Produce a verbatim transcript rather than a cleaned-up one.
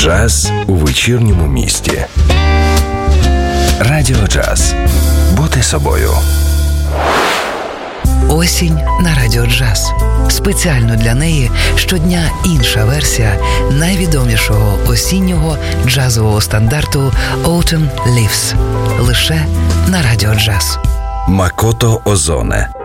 Джаз у вечірньому місті. Радіо Джаз. Бути собою. Осінь на Радіо Джаз. Спеціально для неї щодня інша версія найвідомішого осіннього джазового стандарту Autumn Leaves. Лише на Радіо Джаз. Макото Озоне.